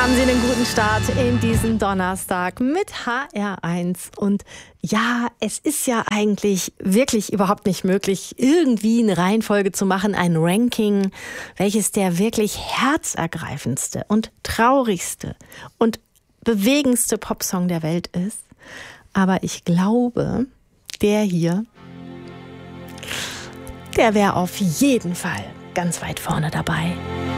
Haben Sie einen guten Start in diesen Donnerstag mit HR1. Und ja, es ist ja eigentlich wirklich überhaupt nicht möglich, irgendwie eine Reihenfolge zu machen, ein Ranking, welches der wirklich herzergreifendste und traurigste und bewegendste Popsong der Welt ist. Aber ich glaube, der hier, der wäre auf jeden Fall ganz weit vorne dabei.